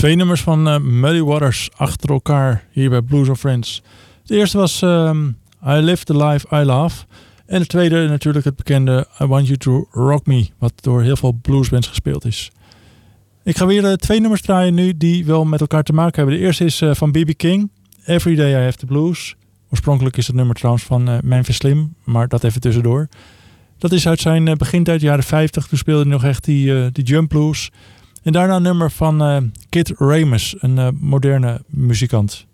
Twee nummers van Muddy Waters achter elkaar hier bij Blues on Friends. Het eerste was I Live the Life I Love. En het tweede natuurlijk het bekende I Want You to Rock Me, wat door heel veel bluesbands gespeeld is. Ik ga weer twee nummers draaien nu die wel met elkaar te maken hebben. De eerste is van B.B. King, Every Day I Have the Blues. Oorspronkelijk is het nummer trouwens van Memphis Slim, maar dat even tussendoor. Dat is uit zijn begintijd, jaren 50. Toen speelde hij nog echt die jump blues. En daarna een nummer van Kid Ramus, een moderne muzikant.